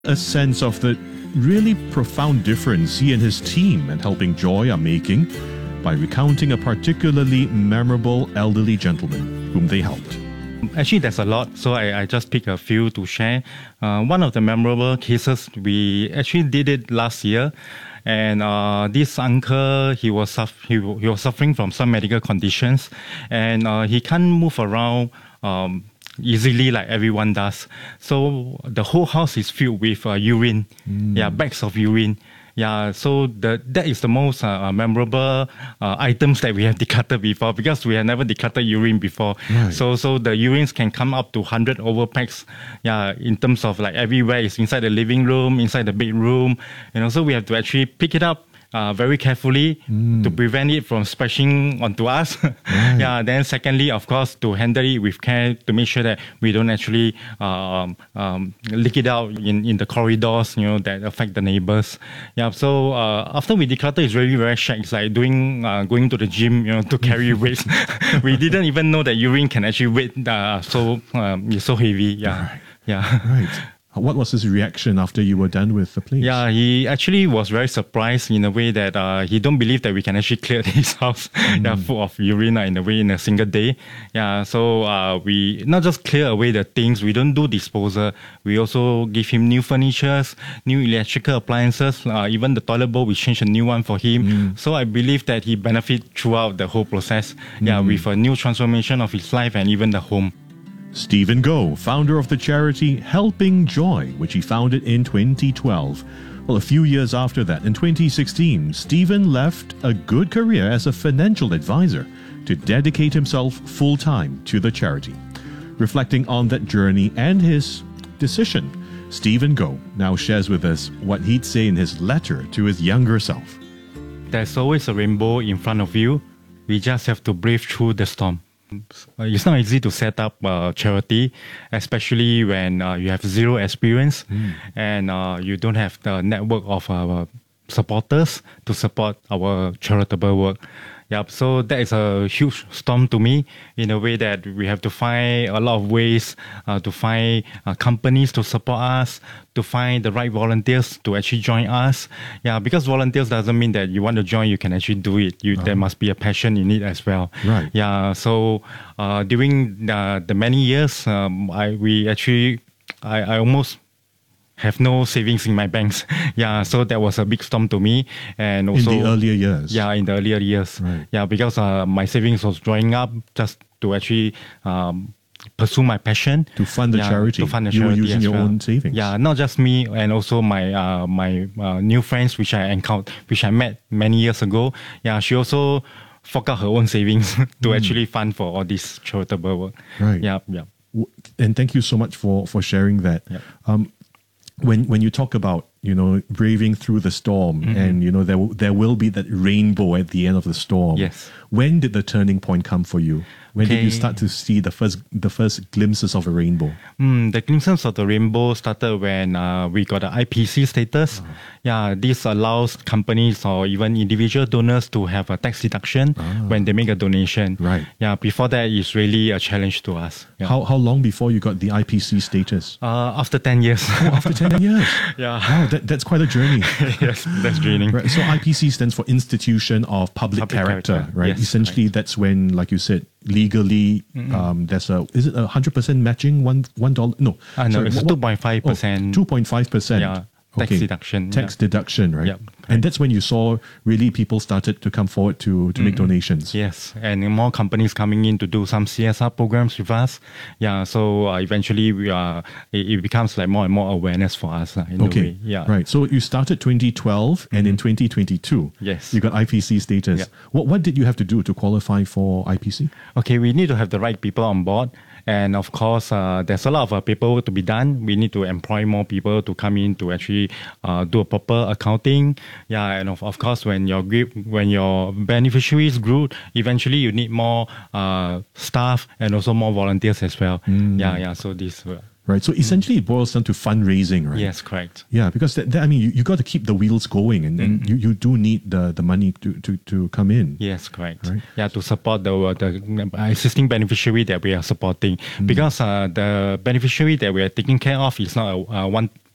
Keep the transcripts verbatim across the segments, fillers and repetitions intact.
a sense of the really profound difference he and his team at Helping Joy are making by recounting a particularly memorable elderly gentleman whom they helped. Actually, there's a lot, so I, I just pick a few to share. Uh, one of the memorable cases, we actually did it last year, and uh, this uncle, he was suff- he, he was suffering from some medical conditions, and uh, he can't move around um, easily like everyone does. So the whole house is filled with uh, urine, mm. yeah, bags of urine. Yeah, so the that is the most uh, memorable uh, items that we have decluttered before, because we have never decluttered urine before. Right. So so the urines can come up to one hundred over packs. Yeah, in terms of like everywhere, it's inside the living room, inside the bedroom. You know, so we have to actually pick it up Uh, very carefully mm. to prevent it from splashing onto us. Right. Yeah. Then secondly, of course, to handle it with care to make sure that we don't actually um, um, leak it out in, in the corridors, you know, that affect the neighbors. Yeah. So uh, after we declutter, it's very very shag. It's like doing uh, going to the gym, you know, to carry weights. We didn't even know that urine can actually weight uh, so um, it's so heavy. Yeah. Right. Yeah. Right. What was his reaction after you were done with the place? Yeah, he actually was very surprised in a way that uh, he don't believe that we can actually clear his house mm. yeah, full of urine in a way in a single day. Yeah, so uh, we not just clear away the things, we don't do disposal. We also give him new furnitures, new electrical appliances, uh, even the toilet bowl, we changed a new one for him. Mm. So I believe that he benefit throughout the whole process. Mm. Yeah, with a new transformation of his life and even the home. Stephen Goh, founder of the charity Helping Joy, which he founded in twenty twelve. Well, a few years after that, in twenty sixteen, Stephen left a good career as a financial advisor to dedicate himself full-time to the charity. Reflecting on that journey and his decision, Stephen Goh now shares with us what he'd say in his letter to his younger self. There's always a rainbow in front of you. We just have to brave through the storm. It's not easy to set up a charity, especially when uh, you have zero experience mm. and uh, you don't have the network of uh, supporters to support our charitable work. Yep. So that is a huge storm to me, in a way that we have to find a lot of ways uh, to find uh, companies to support us, to find the right volunteers to actually join us. Yeah, because volunteers doesn't mean that you want to join, you can actually do it. You, uh-huh. There must be a passion in it as well. Right. Yeah. So uh, during the, the many years, um, I we actually I, I almost have no savings in my banks. Yeah, so that was a big storm to me. And also in the earlier years. Yeah, in the earlier years. Right. Yeah, because uh, my savings was drying up just to actually um, pursue my passion. To fund the yeah, charity. To fund the you charity were using your well. own savings. Yeah, not just me, and also my uh, my uh, new friends, which I encountered, which I met many years ago. Yeah, she also fork out her own savings to mm. actually fund for all this charitable work. Right. Yeah, yeah. And thank you so much for for sharing that. Yep. Um, when when you talk about, you know, braving through the storm, mm-hmm. and you know there there will be that rainbow at the end of the storm. Yes. When did the turning point come for you? When okay. did you start to see the first the first glimpses of a rainbow? Mm, the glimpses of the rainbow started when uh, we got the I P C status. Uh-huh. Yeah, this allows companies or even individual donors to have a tax deduction uh-huh. when they make a donation. Right. Yeah, before that it's really a challenge to us. Yeah. How how long before you got the I P C status? Uh, after ten years. Oh, after ten years. Yeah. Wow, that, that's quite a journey. Yes, that's draining. Right. So I P C stands for Institution of Public, Public Character, character, right? Yes, essentially, right. That's when, like you said, legally, mm-hmm. um, there's a, is it a hundred percent matching? One, one dollar? No, uh, no, sorry, it's two point five percent. Two point five percent. Yeah, tax okay. deduction. Tax yeah. deduction, right? Yep. And that's when you saw really people started to come forward to, to mm-hmm. make donations. Yes, and more companies coming in to do some C S R programs with us. Yeah, so uh, eventually we are, it, it becomes like more and more awareness for us. Uh, in okay, a way. Yeah. Right. So you started twenty twelve, and mm-hmm. in twenty twenty-two, yes, you got I P C status. Yep. What what did you have to do to qualify for I P C? Okay, we need to have the right people on board. And of course, uh, there's a lot of uh, paperwork to be done. We need to employ more people to come in to actually uh, do a proper accounting. Yeah, and of, of course, when your group, when your beneficiaries grew, eventually you need more uh, staff and also more volunteers as well. Mm. Yeah, yeah. So this. Uh, Right. So essentially it boils down to fundraising, right? Yes, correct. Yeah, because that, that, I mean, you, you got to keep the wheels going, and, and mm-hmm. you, you do need the, the money to, to, to come in. Yes, correct. Right? Yeah, to support the, the existing beneficiary that we are supporting. Mm. Because uh, the beneficiary that we are taking care of is not a, a one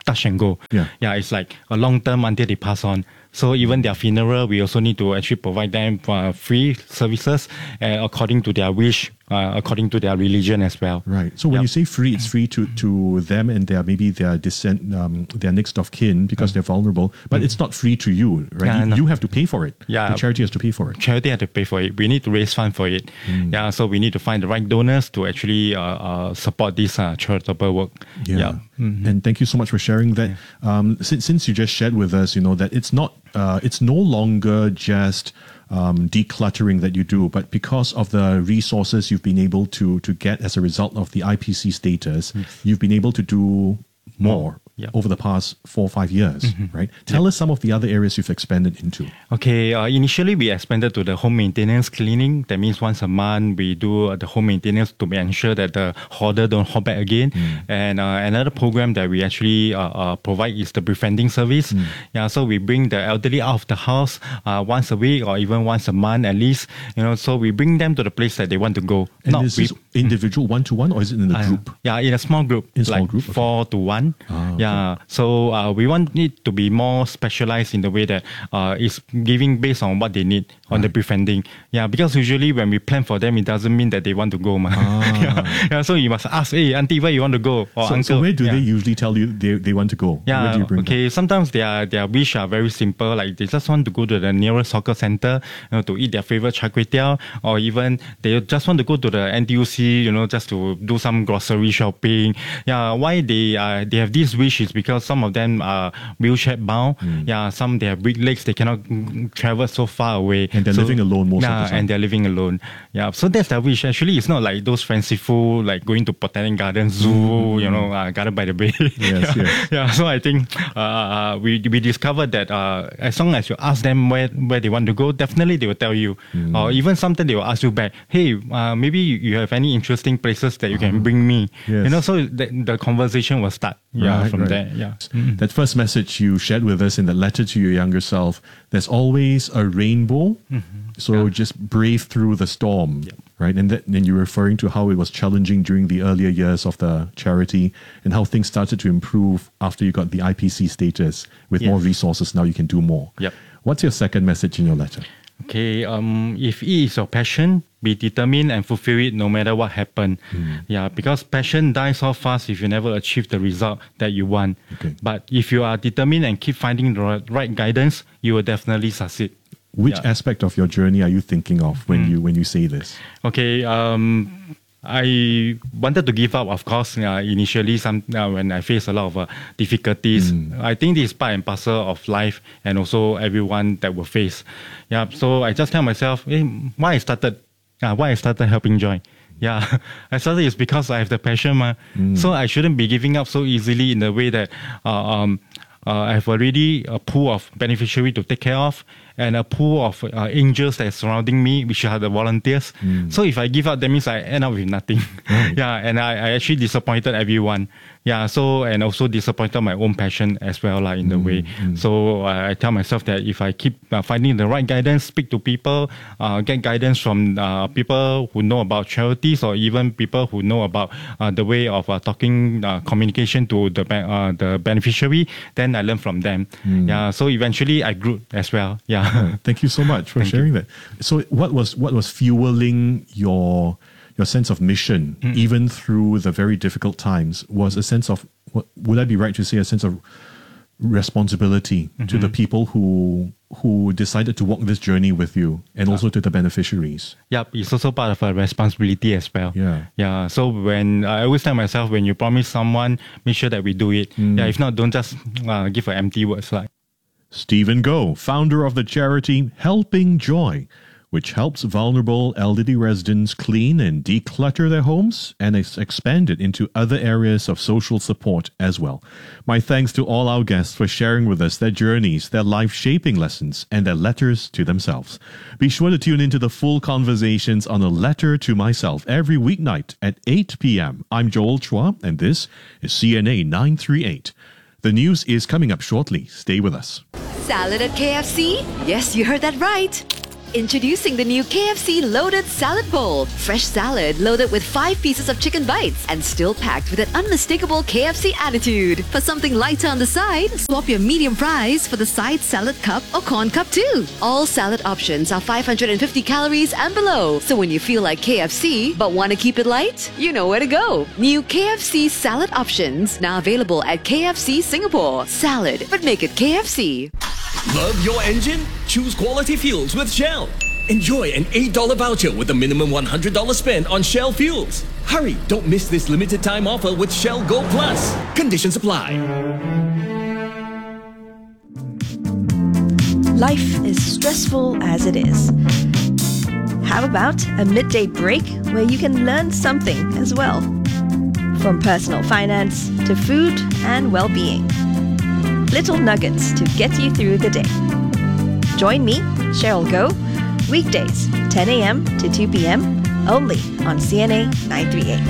touch and go. Yeah. Yeah, it's like a long term until they pass on. So even their funeral, we also need to actually provide them uh, free services uh, according to their wish, uh, according to their religion as well. Right. So when Yep. you say free, it's free to, to them and their maybe their descent, um, their next of kin because they're vulnerable. But it's not free to you, right? Yeah, you, no. you have to pay for it. Yeah. The charity has to pay for it. Charity had to pay for it. We need to raise funds for it. Yeah, so we need to find the right donors to actually uh, uh, support this uh, charitable work. Yeah. And thank you so much for sharing that. Um, since, since you just shared with us, you know, that it's not, uh, it's no longer just um, decluttering that you do, but because of the resources you've been able to, to get as a result of the I P C status, you've been able to do more Yeah. over the past four or five years, right? Tell us some of the other areas you've expanded into. Okay, uh, initially we expanded to the home maintenance cleaning. That means once a month we do uh, the home maintenance to ensure that the hoarder don't hoard back again. And uh, another program that we actually uh, uh, provide is the befriending service. Yeah, so we bring the elderly out of the house uh, once a week or even once a month at least. You know, so we bring them to the place that they want to go. And Not is we, this individual one-to-one or is it in a Uh, group? Yeah, in a small group. In a small like group, okay. four to one. Ah, okay. Yeah. So uh, we want it to be more specialized in the way that uh, it's giving based on what they need on the befriending. Yeah, because usually when we plan for them, it doesn't mean that they want to go. Ma. Ah. yeah. yeah. So you must ask, hey, auntie, where you want to go? Or So, uncle. so where do yeah. they usually tell you they, they want to go? Where do Yeah, you bring okay. them? Sometimes their their wish are very simple. Like they just want to go to the nearest soccer center, you know, to eat their favorite char kway teow, or even they just want to go to the N T U C, you know, just to do some grocery shopping. Yeah, why they uh, they have this wish is because some of them are wheelchair bound. Mm. Yeah, some they have weak legs, they cannot mm, travel so far away, And they're So- living alone most of yeah, the time. and they're living alone. Yeah, so that's their wish. Actually, it's not like those fanciful like going to Botanic Garden Zoo, you know, uh, Garden by the Bay. Mm. Yes, yeah. yes. Yeah, so I think uh, we we discovered that uh, as long as you ask them where, where they want to go, definitely they will tell you. Mm. Or even sometimes they will ask you back, hey, uh, maybe you you have any interesting places that you can bring me. Yes. You know, so the, the conversation will start. Yeah, Right, from right. there. Yeah. That first message you shared with us in that letter to your younger self, there's always a rainbow. So just brave through the storm, right? And that, and you're referring to how it was challenging during the earlier years of the charity and how things started to improve after you got the I P C status. With Yes. more resources, now you can do more. Yep. What's your second message in your letter? Okay, um, if it is your passion, be determined and fulfill it no matter what happens. Yeah, because passion dies off fast if you never achieve the result that you want. Okay. But if you are determined and keep finding the right- right guidance, you will definitely succeed. Which Yeah. aspect of your journey are you thinking of when you when you say this? Okay, um, I wanted to give up, of course, uh, initially some uh, when I faced a lot of uh, difficulties. I think this is part and parcel of life and also everyone that will face. Yeah, so I just tell myself, hey, why I started, uh, why I started Helping Joy. Yeah, I started is because I have the passion, ma. So I shouldn't be giving up so easily in the way that uh, um, uh, I have already a pool of beneficiary to take care of and a pool of uh, angels that are surrounding me, which are the volunteers. So if I give up, that means I end up with nothing. Yeah, and I, I actually disappointed everyone. Yeah, so and also disappointed my own passion as well, like in the way. So uh, I tell myself that if I keep uh, finding the right guidance, speak to people, uh, get guidance from uh, people who know about charities or even people who know about uh, the way of uh, talking, uh, communication to the be- uh, the beneficiary, then I learn from them. Yeah, so eventually I grew as well. Yeah. Thank you so much for sharing that. So, what was what was fueling your your sense of mission, even through the very difficult times? Was a sense of what, would I be right to say a sense of responsibility to the people who who decided to walk this journey with you, and also to the beneficiaries? Yep, it's also part of a responsibility as well. Yeah. Yeah. So when I always tell myself, when you promise someone, make sure that we do it. Yeah. If not, don't just uh, give an empty words like. Stephen Goh, founder of the charity Helping Joy, which helps vulnerable elderly residents clean and declutter their homes and is expanded into other areas of social support as well. My thanks to all our guests for sharing with us their journeys, their life-shaping lessons, and their letters to themselves. Be sure to tune into the full conversations on A Letter to Myself every weeknight at eight p.m. I'm Joel Chua, and this is C N A nine thirty-eight. The news is coming up shortly. Stay with us. Salad at K F C? Yes, you heard that right. Introducing the new K F C Loaded Salad Bowl. Fresh salad loaded with five pieces of chicken bites and still packed with an unmistakable K F C attitude. For something lighter on the side, swap your medium fries for the side salad cup or corn cup too. All salad options are five hundred fifty calories and below. So when you feel like K F C but want to keep it light, you know where to go. New K F C salad options now available at K F C Singapore. Salad, but make it K F C. Love your engine? Choose quality fuels with Shell. Enjoy an eight dollar voucher with a minimum one hundred dollars spent on Shell fuels. Hurry, don't miss this limited time offer with Shell Go Plus. Conditions apply. Life is stressful as it is. How about a midday break where you can learn something as well? From personal finance to food and well-being. Little nuggets to get you through the day. Join me, Cheryl Goh, weekdays ten a.m. to two p.m. only on C N A nine thirty-eight.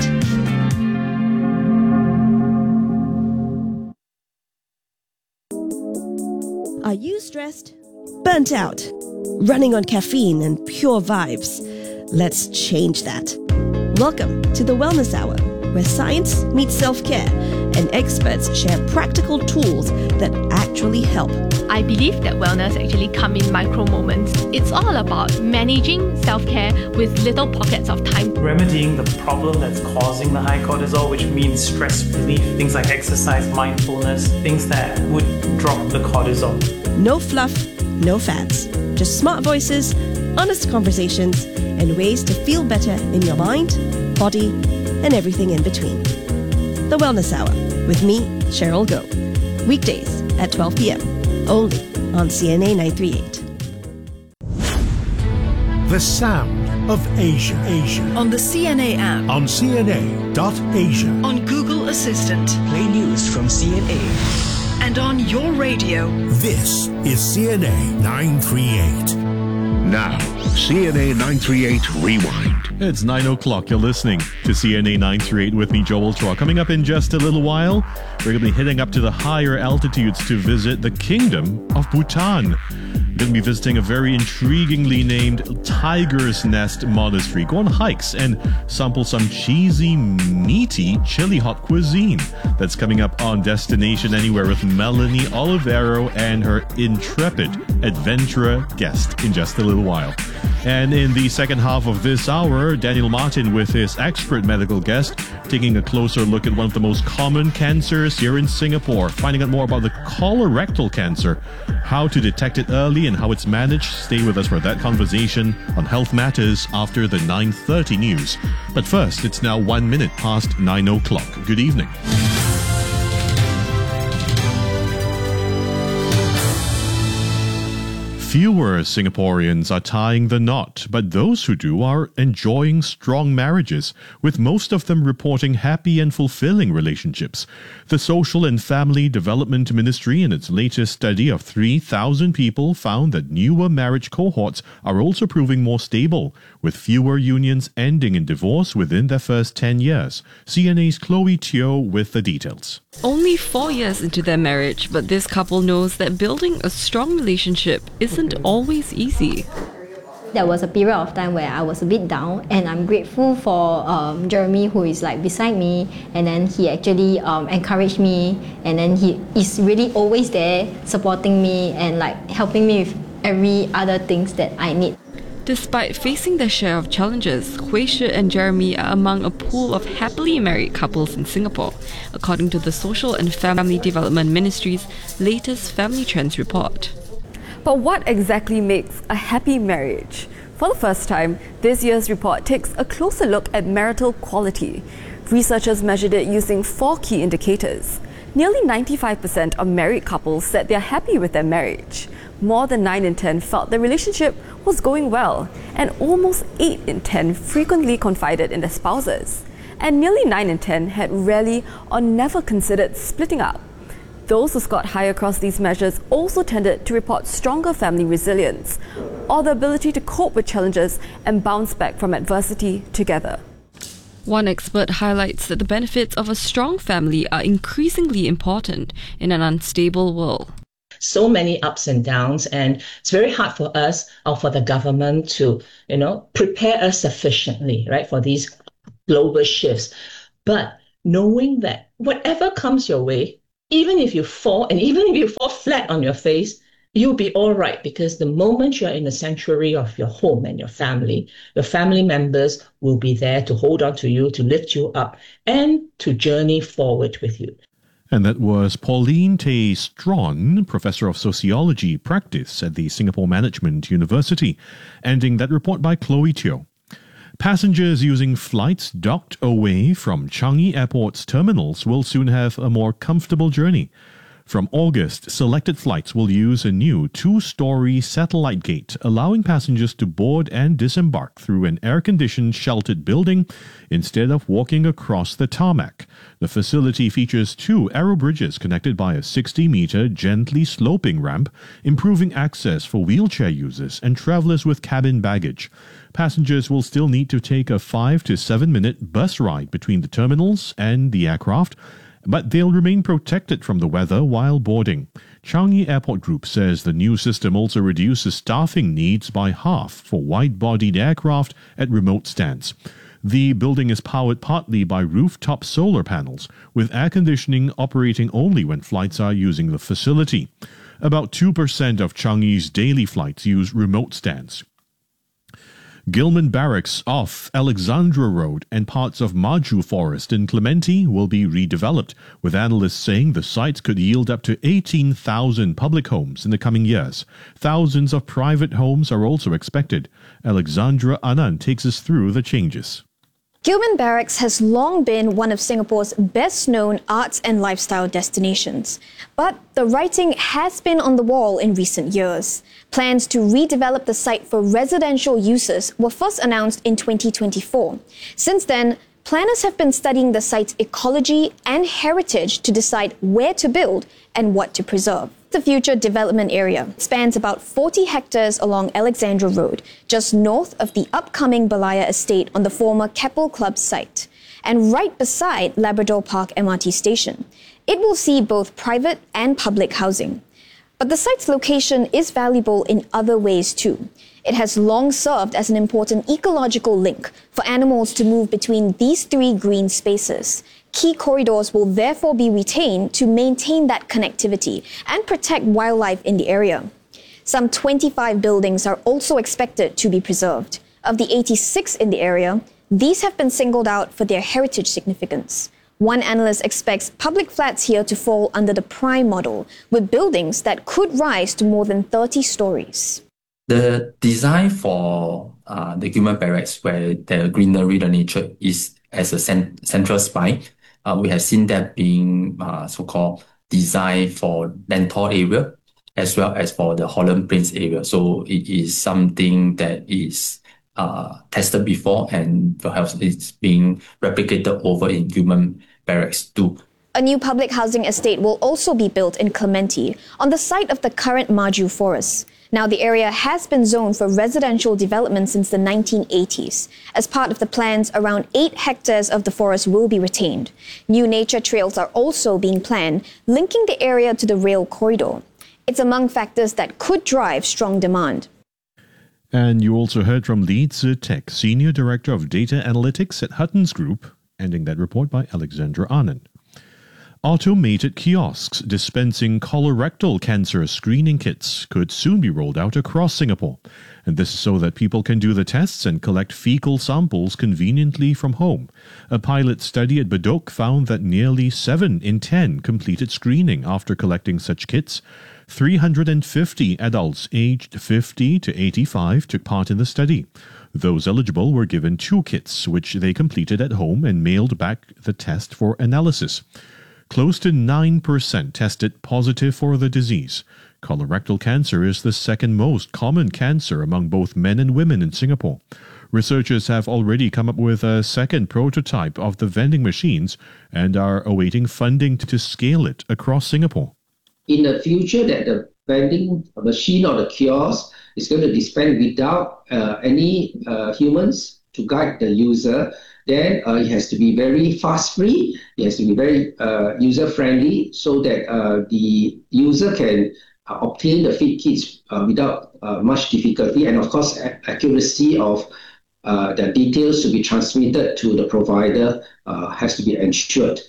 Are you stressed? Burnt out? Running on caffeine and pure vibes? Let's change that. Welcome to the Wellness Hour, where science meets self-care and experts share practical tools that actually help. I believe that wellness actually comes in micro moments. It's all about managing self-care with little pockets of time. Remedying the problem that's causing the high cortisol, which means stress relief, things like exercise, mindfulness, things that would drop the cortisol. No fluff, no fads. Just smart voices, honest conversations, and ways to feel better in your mind, body, and everything in between. The Wellness Hour with me, Cheryl Goh. Weekdays at twelve p.m. only on C N A nine thirty-eight. The Sound of Asia. Asia. On the C N A app. On C N A dot Asia. On Google Assistant. Play news from C N A. And on your radio. This is C N A nine thirty-eight. Now, C N A nine thirty-eight Rewind. It's nine o'clock. You're listening to C N A nine thirty-eight with me, Joel Chua. Coming up in just a little while, we're going to be heading up to the higher altitudes to visit the Kingdom of Bhutan. We're going to be visiting a very intriguingly named Tiger's Nest Monastery. Go on hikes and sample some cheesy, meaty, chili hot cuisine. That's coming up on Destination Anywhere with Melanie Olivero and her intrepid adventurer guest in just a little while. And in the second half of this hour, Daniel Martin with his expert medical guest taking a closer look at one of the most common cancers here in Singapore, finding out more about the colorectal cancer, how to detect it early and how it's managed. Stay with us for that conversation on Health Matters after the nine thirty news. But first, it's now one minute past nine o'clock. Good evening. Fewer Singaporeans are tying the knot, but those who do are enjoying strong marriages, with most of them reporting happy and fulfilling relationships. The Social and Family Development Ministry, in its latest study of three thousand people, found that newer marriage cohorts are also proving more stable, with fewer unions ending in divorce within their first ten years. C N A's Chloe Teo with the details. Only four years into their marriage, but this couple knows that building a strong relationship isn't always easy. There was a period of time where I was a bit down, and I'm grateful for um, Jeremy, who is like beside me, and then he actually um, encouraged me, and then he is really always there supporting me and like helping me with every other things that I need. Despite facing their share of challenges, Hui Shi and Jeremy are among a pool of happily married couples in Singapore, according to the Social and Family Development Ministry's latest Family Trends report. But what exactly makes a happy marriage? For the first time, this year's report takes a closer look at marital quality. Researchers measured it using four key indicators. Nearly ninety-five percent of married couples said they're happy with their marriage. More than nine in ten felt their relationship was going well, and almost eight in ten frequently confided in their spouses. And nearly nine in ten had rarely or never considered splitting up. Those who scored high across these measures also tended to report stronger family resilience, or the ability to cope with challenges and bounce back from adversity together. One expert highlights that the benefits of a strong family are increasingly important in an unstable world. so many ups and downs, and it's very hard for us or for the government to, you know, prepare us sufficiently, right, for these global shifts. But knowing that whatever comes your way, even if you fall, and even if you fall flat on your face, you'll be all right, because the moment you're in the sanctuary of your home and your family, your family members will be there to hold on to you, to lift you up, and to journey forward with you. And that was Pauline Tay Strawn, Professor of Sociology Practice at the Singapore Management University, ending that report by Chloe Teo. Passengers using flights docked away from Changi Airport's terminals will soon have a more comfortable journey. From August, selected flights will use a new two-story satellite gate, allowing passengers to board and disembark through an air-conditioned sheltered building instead of walking across the tarmac. The facility features two aero bridges connected by a sixty-meter gently sloping ramp, improving access for wheelchair users and travelers with cabin baggage. Passengers will still need to take a five to seven minute bus ride between the terminals and the aircraft, but they'll remain protected from the weather while boarding. Changi Airport Group says the new system also reduces staffing needs by half for wide-bodied aircraft at remote stands. The building is powered partly by rooftop solar panels, with air conditioning operating only when flights are using the facility. About two percent of Changi's daily flights use remote stands. Gillman Barracks off Alexandra Road and parts of Maju Forest in Clementi will be redeveloped, with analysts saying the sites could yield up to eighteen thousand public homes in the coming years. Thousands of private homes are also expected. Alexandra Anand takes us through the changes. Gillman Barracks has long been one of Singapore's best-known arts and lifestyle destinations. But the writing has been on the wall in recent years. Plans to redevelop the site for residential uses were first announced in twenty twenty-four. Since then, planners have been studying the site's ecology and heritage to decide where to build and what to preserve. The future development area spans about forty hectares along Alexandra Road, just north of the upcoming Balaya estate on the former Keppel Club site, and right beside Labrador Park M R T station. It will see both private and public housing. But the site's location is valuable in other ways too. It has long served as an important ecological link for animals to move between these three green spaces. Key corridors will therefore be retained to maintain that connectivity and protect wildlife in the area. Some twenty-five buildings are also expected to be preserved. Of the eighty-six in the area, these have been singled out for their heritage significance. One analyst expects public flats here to fall under the prime model, with buildings that could rise to more than thirty stories. The design for uh, the Gillman Barracks, where the greenery, the nature is as a cent- central spine, uh, we have seen that being uh, so-called designed for Lentor area as well as for the Holland Plains area. So it is something that is uh, tested before, and perhaps it's being replicated over in Gillman Barracks too. A new public housing estate will also be built in Clementi, on the site of the current Maju Forest. Now, the area has been zoned for residential development since the nineteen eighties. As part of the plans, around eight hectares of the forest will be retained. New nature trails are also being planned, linking the area to the rail corridor. It's among factors that could drive strong demand. And you also heard from Lee Tzu Tek, Senior Director of Data Analytics at Huttons Group, ending that report by Alexandra Anand. Automated kiosks dispensing colorectal cancer screening kits could soon be rolled out across Singapore. And this is so that people can do the tests and collect fecal samples conveniently from home. A pilot study at Bedok found that nearly seven in ten completed screening after collecting such kits. three hundred fifty adults aged fifty to eighty-five took part in the study. Those eligible were given two kits, which they completed at home and mailed back the test for analysis. Close to nine percent tested positive for the disease. Colorectal cancer is the second most common cancer among both men and women in Singapore. Researchers have already come up with a second prototype of the vending machines and are awaiting funding to scale it across Singapore. In the future, that the vending machine or the kiosk is going to dispense without uh, any uh, humans to guide the user, then uh, it has to be very fast-free, it has to be very uh, user-friendly, so that uh, the user can uh, obtain the feed kits uh, without uh, much difficulty, and of course, a- accuracy of uh, the details to be transmitted to the provider uh, has to be ensured.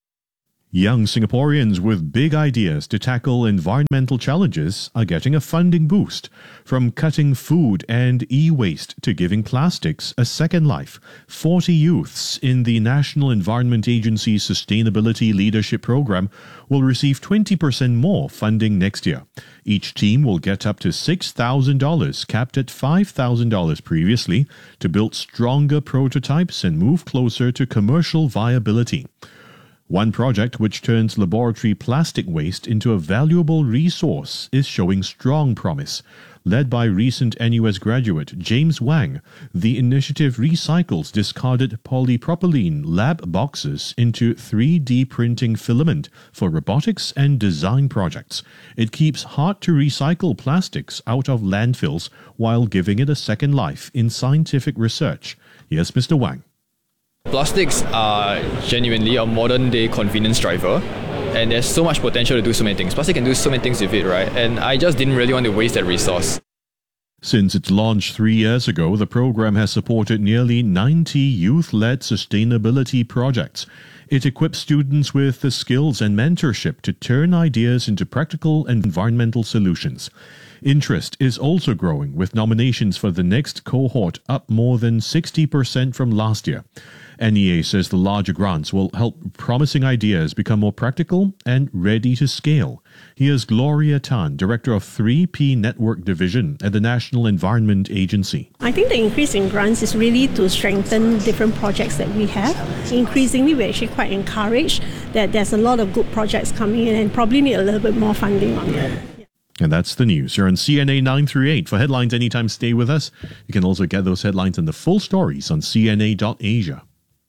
Young Singaporeans with big ideas to tackle environmental challenges are getting a funding boost. From cutting food and e-waste to giving plastics a second life, forty youths in the National Environment Agency's Sustainability Leadership Program will receive twenty percent more funding next year. Each team will get up to six thousand dollars, capped at five thousand dollars previously, to build stronger prototypes and move closer to commercial viability. One project which turns laboratory plastic waste into a valuable resource is showing strong promise. Led by recent N U S graduate James Wang, the initiative recycles discarded polypropylene lab boxes into three D printing filament for robotics and design projects. It keeps hard-to-recycle plastics out of landfills while giving it a second life in scientific research. Here's Mister Wang. Plastics are genuinely a modern day convenience driver, and there's so much potential to do so many things. Plastic can do so many things with it, right? And I just didn't really want to waste that resource. Since its launch three years ago, the program has supported nearly ninety youth-led sustainability projects. It equips students with the skills and mentorship to turn ideas into practical environmental solutions. Interest is also growing, with nominations for the next cohort up more than sixty percent from last year. N E A says the larger grants will help promising ideas become more practical and ready to scale. Here's Gloria Tan, Director of three P Network Division at the National Environment Agency. I think the increase in grants is really to strengthen different projects that we have. Increasingly, we're actually quite encouraged that there's a lot of good projects coming in and probably need a little bit more funding on them. And that's the news. You're on C N A nine three eight. For headlines anytime, stay with us. You can also get those headlines and the full stories on C N A dot asia.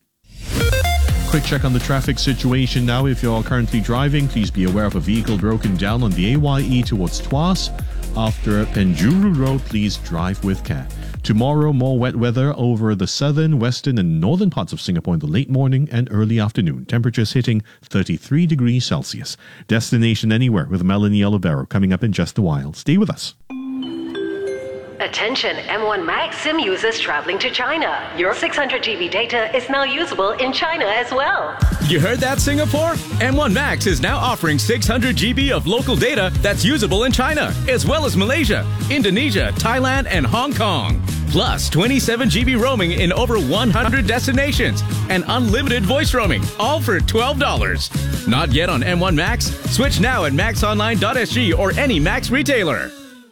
Quick check on the traffic situation now. If you're currently driving, please be aware of a vehicle broken down on the A Y E towards Tuas. After Penjuru Road, please drive with care. Tomorrow, more wet weather over the southern, western and northern parts of Singapore in the late morning and early afternoon. Temperatures hitting thirty-three degrees Celsius. Destination Anywhere with Melanie Olivero coming up in just a while. Stay with us. Attention M one Max SIM users traveling to China. Your six hundred gigabyte data is now usable in China as well. You heard that, Singapore? M one Max is now offering six hundred gigabytes of local data that's usable in China, as well as Malaysia, Indonesia, Thailand, and Hong Kong. Plus twenty-seven gigabytes roaming in over one hundred destinations and unlimited voice roaming, all for twelve dollars. Not yet on M one Max? Switch now at max online dot s g or any Max retailer.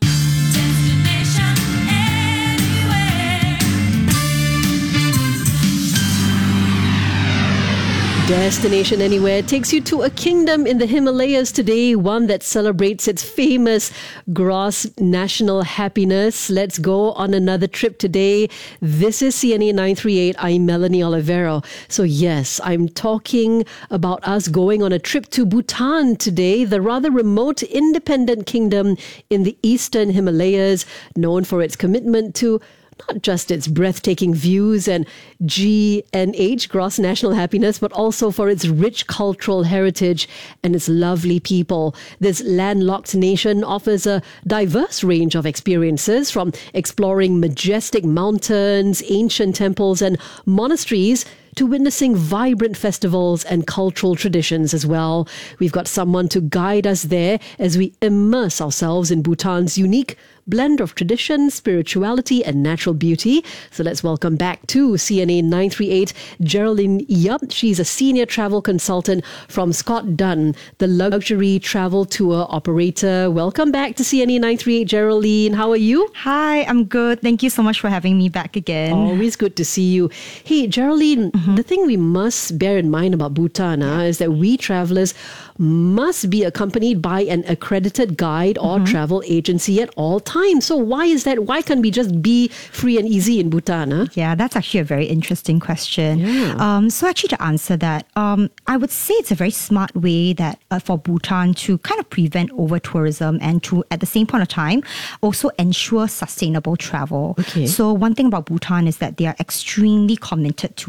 Destination Anywhere takes you to a kingdom in the Himalayas today, one that celebrates its famous gross national happiness. Let's go on another trip today. This is C N A nine three eight. I'm Melanie Olivero. So yes, I'm talking about us going on a trip to Bhutan today, the rather remote independent kingdom in the eastern Himalayas, known for its commitment to not just its breathtaking views and G N H, gross national happiness, but also for its rich cultural heritage and its lovely people. This landlocked nation offers a diverse range of experiences, from exploring majestic mountains, ancient temples and monasteries, to witnessing vibrant festivals and cultural traditions as well. We've got someone to guide us there as we immerse ourselves in Bhutan's unique blend of tradition, spirituality and natural beauty. So let's welcome back to C N A nine three eight Geraldine Yup. She's a senior travel consultant from Scott Dunn, the luxury travel tour operator. Welcome back to C N A nine three eight, Geraldine. How are you? Hi, I'm good. Thank you so much for having me back again. Always good to see you. Hey, Geraldine, mm-hmm. the thing we must bear in mind about Bhutan yeah. uh, is that we travelers must be accompanied by an accredited guide or mm-hmm. travel agency at all times. So why is that? Why can't we just be free and easy in Bhutan? Huh? Yeah, that's actually a very interesting question. Yeah. Um, so actually to answer that, um, I would say it's a very smart way that uh, for Bhutan to kind of prevent over-tourism and to, at the same point of time, also ensure sustainable travel. Okay. So one thing about Bhutan is that they are extremely committed to environmental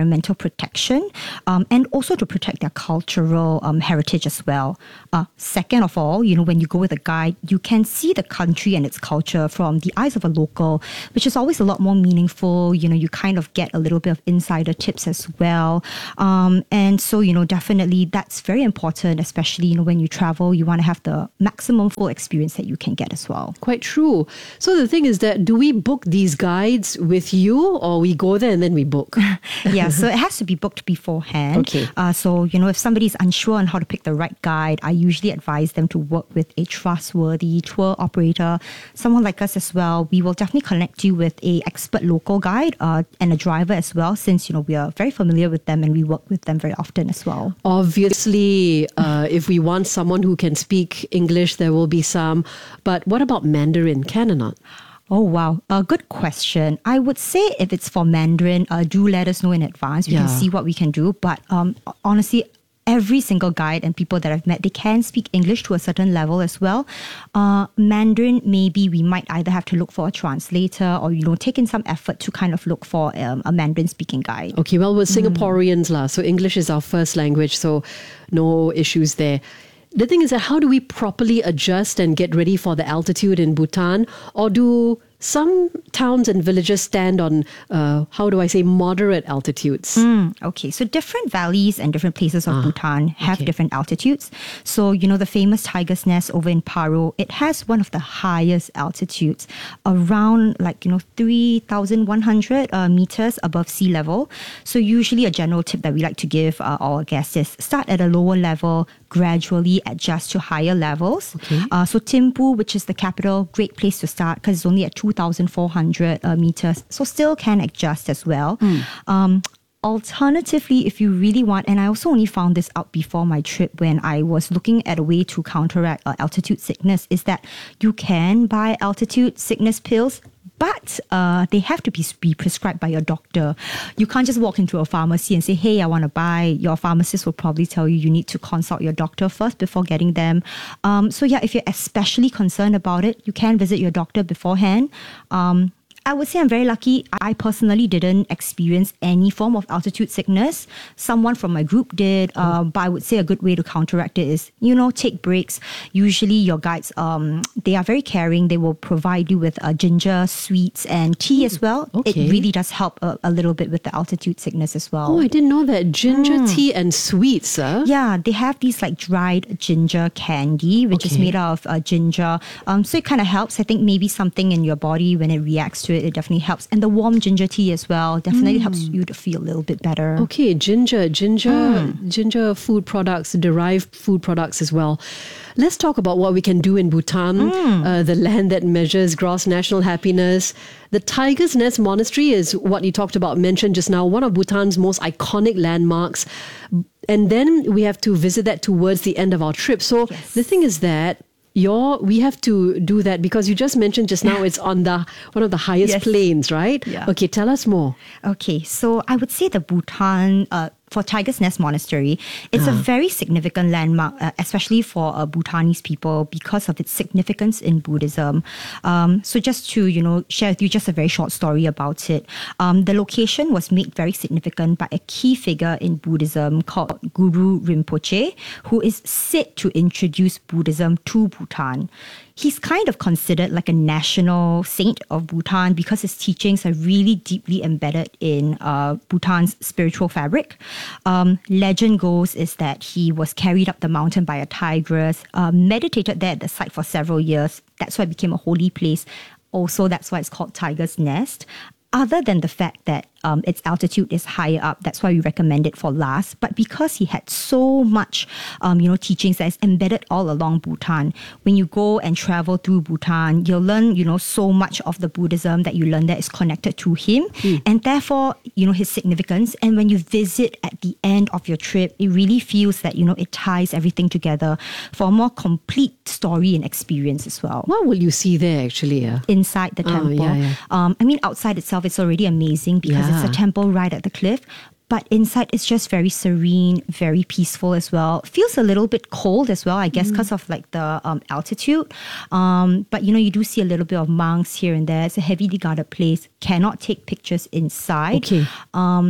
environmental protection, um, and also to protect their cultural um, heritage as well. Uh, second of all, you know, when you go with a guide, you can see the country and its culture from the eyes of a local, which is always a lot more meaningful. You know, you kind of get a little bit of insider tips as well. Um, and so, you know, definitely that's very important, especially, you know, when you travel, you want to have the maximum full experience that you can get as well. Quite true. So the thing is that, do we book these guides with you, or we go there and then we book? Yeah, so it has to be booked beforehand. Okay. Uh, so, you know, if somebody's unsure on how to pick the right guide, I usually advise them to work with a trustworthy tour operator, someone like us as well. We will definitely connect you with a expert local guide uh, and a driver as well, since, you know, we are very familiar with them and we work with them very often as well. Obviously, uh, if we want someone who can speak English, there will be some. But what about Mandarin? Can or not? Oh, wow. A good question. I would say if it's for Mandarin, uh, do let us know in advance. We Yeah. can see what we can do. But um, honestly, every single guide and people that I've met, they can speak English to a certain level as well. Uh, Mandarin, maybe we might either have to look for a translator or, you know, take in some effort to kind of look for um, a Mandarin speaking guide. Okay, well, we're Singaporeans, lah, so English is our first language, so no issues there. The thing is that how do we properly adjust and get ready for the altitude in Bhutan? Or do some towns and villages stand on, uh, how do I say, moderate altitudes? Mm, okay, so different valleys and different places of Ah, Bhutan have okay. different altitudes. So, you know, the famous Tiger's Nest over in Paro, it has one of the highest altitudes, around like, you know, three thousand one hundred uh, meters above sea level. So usually a general tip that we like to give uh, our guests is start at a lower level, gradually adjust to higher levels. Okay. Uh, so Thimphu, which is the capital, great place to start because it's only at two thousand four hundred uh, meters. So still can adjust as well. Mm. Um, Alternatively, if you really want, and I also only found this out before my trip when I was looking at a way to counteract uh, altitude sickness, is that you can buy altitude sickness pills, but uh, they have to be, be prescribed by your doctor. You can't just walk into a pharmacy and say, hey, I want to buy. Your pharmacist will probably tell you you need to consult your doctor first before getting them. Um, so yeah, if you're especially concerned about it, you can visit your doctor beforehand. Um, I would say I'm very lucky. I personally didn't experience any form of altitude sickness. Someone from my group did, uh, but I would say a good way to counteract it is, you know, take breaks. Usually your guides, um, they are very caring. They will provide you with uh, ginger, sweets, and tea as well. Okay. It really does help a, a little bit with the altitude sickness as well. Oh, I didn't know that. Ginger tea and sweets, huh? Yeah, they have these like dried ginger candy, which is Okay. made out of uh, ginger. Um, so it kind of helps. I think maybe something in your body, when it reacts to it, it definitely helps. And the warm ginger tea as well definitely helps you to feel a little bit better. Okay, ginger, ginger, Mm. ginger food products, derived food products as well. Let's talk about what we can do in Bhutan, Mm. uh, the land that measures gross national happiness. The Tiger's Nest Monastery is what you talked about, mentioned just now, one of Bhutan's most iconic landmarks. And then we have to visit that towards the end of our trip. So the thing is that Your, we have to do that because you just mentioned just now it's on the one of the highest Yes. plains, right? Yeah. Okay, tell us more. Okay, so I would say the Bhutan, uh, for Tiger's Nest Monastery, it's a Ah. very significant landmark, uh, especially for uh, Bhutanese people because of its significance in Buddhism. Um, so just to, you know, share with you just a very short story about it. Um, the location was made very significant by a key figure in Buddhism called Guru Rinpoche, who is said to introduce Buddhism to Bhutan. He's kind of considered like a national saint of Bhutan because his teachings are really deeply embedded in uh, Bhutan's spiritual fabric. Um, legend goes is that he was carried up the mountain by a tigress, uh, meditated there at the site for several years. That's why it became a holy place. Also, that's why it's called Tiger's Nest. Other than the fact that um, its altitude is higher up, that's why we recommend it for last. But because he had so much, um, you know, teachings that is embedded all along Bhutan, when you go and travel through Bhutan, you'll learn, you know, so much of the Buddhism that you learn that is connected to him, mm. and therefore, you know, his significance. And when you visit at the end of your trip, it really feels that, you know, it ties everything together for a more complete story and experience as well. What will you see there actually? Uh? Inside the Oh, temple. yeah, yeah. Um, I mean, outside itself, it's already amazing because Yeah. it's a temple right at the cliff. But inside, it's just very serene, very peaceful as well. Feels a little bit cold as well, I guess, because of like the um, altitude. Um, but, you know, you do see a little bit of monks here and there. It's a heavily guarded place. Cannot take pictures inside. Okay. Um,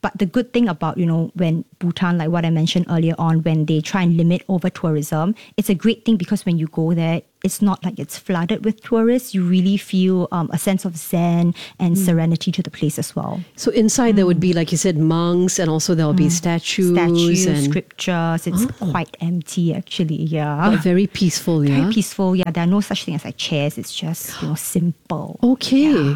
but the good thing about, you know, when Bhutan, like what I mentioned earlier on, when they try and limit over tourism, it's a great thing because when you go there, it's not like it's flooded with tourists. You really feel um, a sense of zen and mm. serenity to the place as well. So inside mm. there would be, like you said, monks, and also there will be mm. statues. Statues, and scriptures. It's oh. quite empty actually, yeah. But very peaceful, yeah? Very peaceful, yeah. There are no such thing as like chairs. It's just, you know, simple. Okay. Yeah.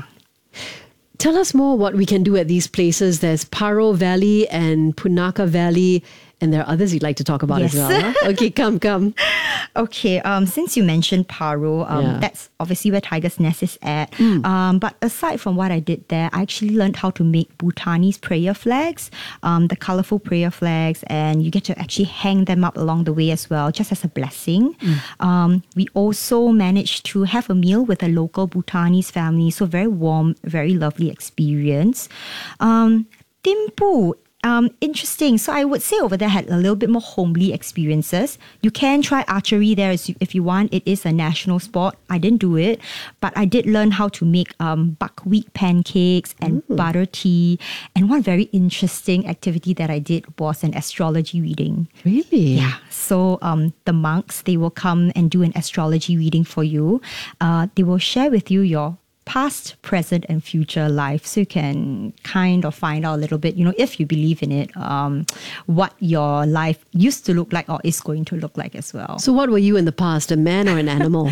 Tell us more what we can do at these places. There's Paro Valley and Punakha Valley. And there are others you'd like to talk about yes. as well. Huh? Okay, come, come. Okay, um, since you mentioned Paro, um, Yeah. that's obviously where Tiger's Nest is at. Mm. Um, but aside from what I did there, I actually learned how to make Bhutanese prayer flags, um, the colorful prayer flags, and you get to actually hang them up along the way as well, just as a blessing. Mm. Um, we also managed to have a meal with a local Bhutanese family, so very warm, very lovely experience. Um, Thimphu. Um, interesting. So I would say over there had a little bit more homely experiences. You can try archery there if you want. It is a national sport. I didn't do it, but I did learn how to make um, buckwheat pancakes and Ooh. butter tea. And one very interesting activity that I did was an astrology reading. Really? Yeah. So um, the monks, they will come and do an astrology reading for you. Uh, they will share with you your past, present, and future life, so you can kind of find out a little bit, you know, if you believe in it, um, what your life used to look like or is going to look like as well. So what were you in the past, a man or an animal?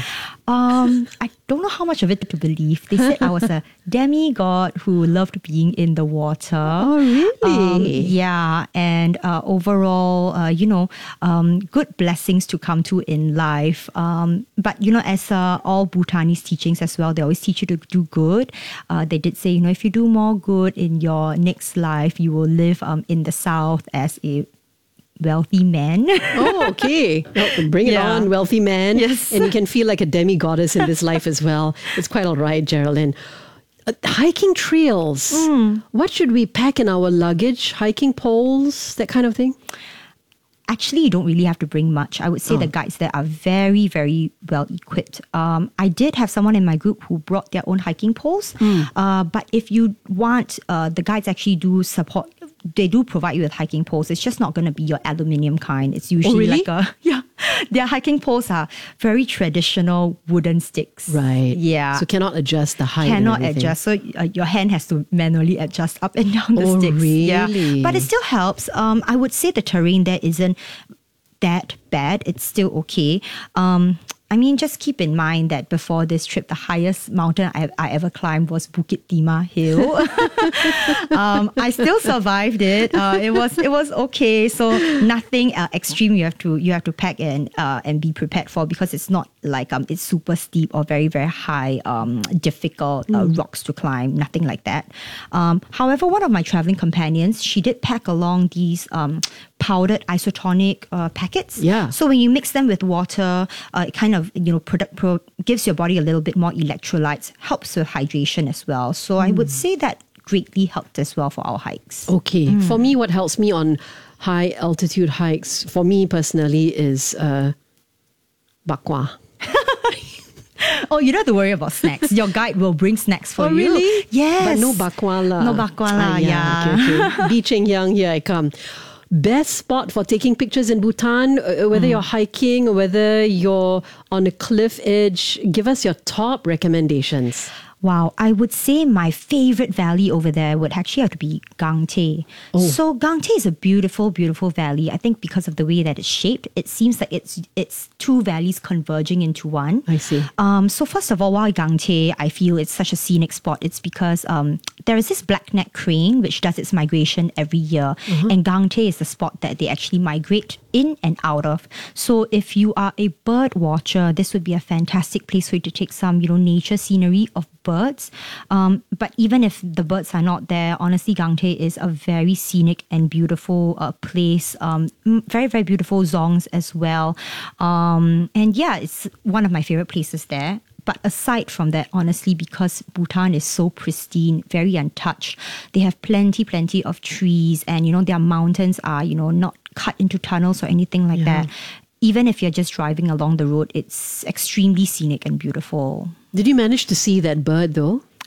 um, I don't know how much of it to believe. They said I was a demigod who loved being in the water. Oh, really? Um, yeah, and uh, overall, uh, you know, um, good blessings to come to in life. Um, but, you know, as uh, all Bhutanese teachings as well, they always teach you to do good. Uh, they did say, you know, if you do more good in your next life, you will live um, in the south as a wealthy man. Oh, okay. Well, bring it Yeah. on, wealthy man. Yes. And you can feel like a demigoddess in this life as well. It's quite all right, Geraldine. Uh, hiking trails. Mm. What should we pack in our luggage? Hiking poles, that kind of thing? Actually, you don't really have to bring much. I would say Oh. the guides there are very, very well equipped. Um, I did have someone in my group who brought their own hiking poles. Mm. Uh, but if you want, uh, the guides actually do support. They do provide you with hiking poles. It's just not going to be your aluminium kind. It's usually really? like a yeah. Their hiking poles are very traditional wooden sticks. Right. Yeah. So cannot adjust the height. and Cannot everything. adjust. So uh, your hand has to manually adjust up and down the Oh, sticks. Yeah. really? But it still helps. Um, I would say the terrain there isn't that bad. It's still okay. Um, I mean, just keep in mind that before this trip, the highest mountain I, I ever climbed was Bukit Timah Hill. um, I still survived it. Uh, it was it was okay. So nothing uh, extreme you have to you have to pack and uh, and be prepared for, because it's not like um it's super steep or very very high um difficult uh, Mm. rocks to climb. Nothing like that. Um, however, one of my traveling companions, she did pack along these um powdered isotonic uh, packets. Yeah. So when you mix them with water, uh, it kind of, you know, product pro- gives your body a little bit more electrolytes, helps with hydration as well. So I would say that greatly helped as well for our hikes. Okay. For me, what helps me on high altitude hikes, for me personally, is uh, bakwa. Oh, you don't have to worry about snacks. Your guide will bring snacks for Oh, you. really? Yes. But no bakwa lah. No bakwa lah, Ah, yeah. Okay, okay. Be Cheng Yang, here I come. Best spot for taking pictures in Bhutan, uh, whether you're hiking or whether you're on a cliff edge, give us your top recommendations. Wow, I would say my favorite valley over there would actually have to be Gang Tae. Oh. So Gang Tae is a beautiful, beautiful valley. I think because of the way that it's shaped, it seems like it's it's two valleys converging into one. I see. Um, so first of all, why Gang Tae? I feel it's such a scenic spot. It's because um, there is this black-necked crane which does its migration every year, Mhm. and Gang Tae is the spot that they actually migrate in and out of. So if you are a bird watcher, this would be a fantastic place for you to take some, you know, nature scenery of birds. Um, but even if the birds are not there, honestly, Gang Tae is a very scenic and beautiful uh, place. Um, m- very, very beautiful zongs as well. Um, and yeah, it's one of my favorite places there. But aside from that, honestly, because Bhutan is so pristine, very untouched, they have plenty, plenty of trees, and, you know, their mountains are, you know, not cut into tunnels or anything like Yeah. that. Even if you're just driving along the road, it's extremely scenic and beautiful. Did you manage to see that bird though?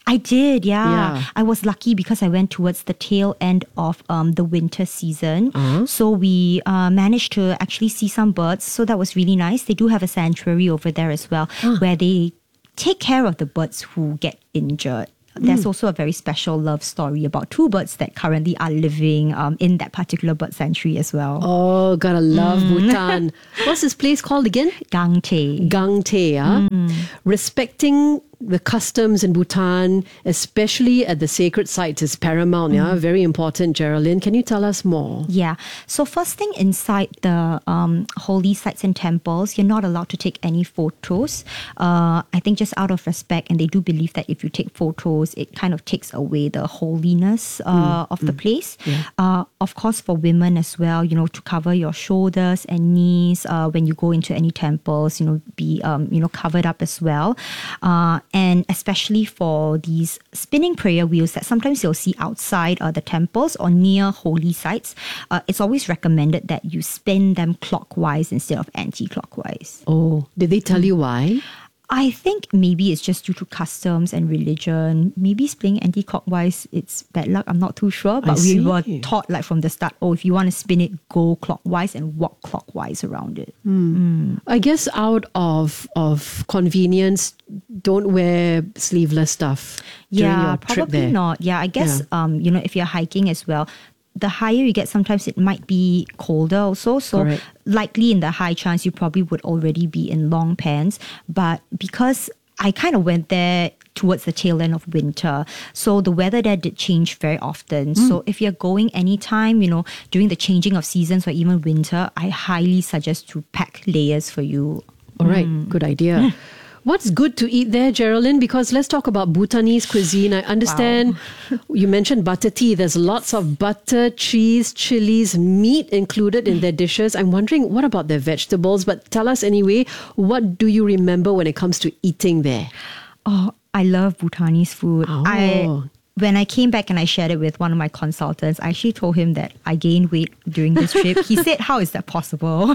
I did, yeah. Yeah. I was lucky because I went towards the tail end of um, the winter season. Uh-huh. So we uh, managed to actually see some birds. So that was really nice. They do have a sanctuary over there as well, where they take care of the birds who get injured. There's Mm. also a very special love story about two birds that currently are living um, in that particular bird sanctuary as well. Oh, gotta love Mm. Bhutan. What's this place called again? Gang Tae. Gang Tae, ah? Mm. Respecting the customs in Bhutan, especially at the sacred sites, is paramount, yeah? Mm. Very important, Geraldine. Can you tell us more? Yeah. So first thing, inside the um, holy sites and temples, you're not allowed to take any photos. Uh, I think just out of respect, and they do believe that if you take photos, it kind of takes away the holiness uh, Mm, of the mm, place. yeah. Uh, of course, for women as well, you know, to cover your shoulders and knees uh, when you go into any temples, you know, be um, you know covered up as well. Uh, and especially for these spinning prayer wheels that sometimes you'll see outside uh, the temples or near holy sites, uh, it's always recommended that you spin them clockwise instead of anti-clockwise. Oh, did they tell you why? I think maybe it's just due to customs and religion. Maybe spinning anti-clockwise, it's bad luck. I'm not too sure. But we see. were taught like from the start, oh, if you want to spin it, go clockwise and walk clockwise around it. Mm. I guess out of of convenience, don't wear sleeveless stuff during Yeah, your trip probably there. not. Yeah, I guess, Yeah. um, you know, if you're hiking as well, the higher you get, sometimes it might be colder also. So Correct. likely in the high chance, you probably would already be in long pants. But because I kind of went there towards the tail end of winter, so the weather there did change very often. Mm. So if you're going anytime, you know, during the changing of seasons or even winter, I highly suggest to pack layers for you. All right, Mm. good idea. What's good to eat there, Geraldine? Because let's talk about Bhutanese cuisine. I understand you mentioned butter tea. There's lots of butter, cheese, chilies, meat included in their dishes. I'm wondering, what about their vegetables? But tell us anyway, what do you remember when it comes to eating there? Oh, I love Bhutanese food. Oh. I when I came back and I shared it with one of my consultants, I actually told him that I gained weight during this trip. He said, how is that possible?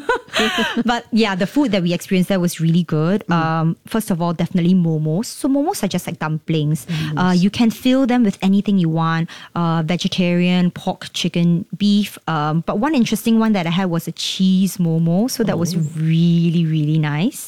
But yeah, the food that we experienced there was really good. Mm. Um, first of all, definitely momos. So momos are just like dumplings. Uh, you can fill them with anything you want. Uh, vegetarian, pork, chicken, beef. Um, but one interesting one that I had was a cheese momo. So that was really, really nice.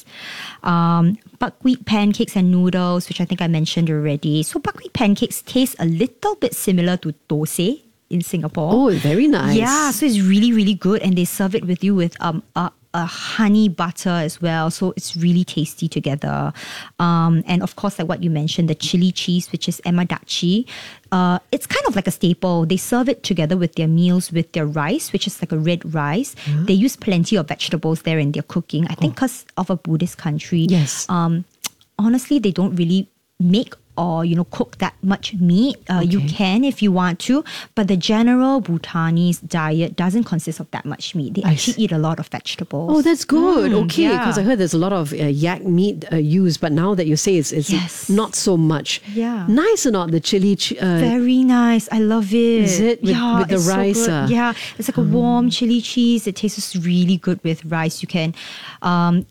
Um, buckwheat pancakes and noodles, which I think I mentioned already. So buckwheat pancakes taste a little bit similar to dosai in Singapore. Oh, very nice. Yeah, so it's really, really good. And they serve it with you with um a, a honey butter as well. So it's really tasty together. Um, and of course, like what you mentioned, the chili cheese, which is emadachi. Uh, it's kind of like a staple. They serve it together with their meals, with their rice, which is like a red rice. Mm. They use plenty of vegetables there in their cooking. I think because of a Buddhist country. Yes. Um, honestly, they don't really make or, you know, cook that much meat. Uh, You Okay. can if you want to, but the general Bhutanese diet doesn't consist of that much meat. They I actually eat a lot of vegetables. Oh, that's good. Mm, okay, yeah. because I heard there's a lot of uh, yak meat uh, used, but now that you say it's, it's Yes. not so much. Yeah. Nice or not, the chili? Ch- uh, Very nice. I love it. Is it? With- yeah, with the it's so rice, good. ah? Yeah, it's like a warm chili cheese. It tastes really good with rice. You can, um,